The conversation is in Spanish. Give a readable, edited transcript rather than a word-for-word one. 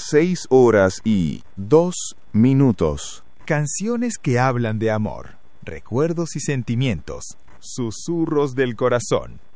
6:02. Canciones que hablan de amor, recuerdos y sentimientos, susurros del corazón.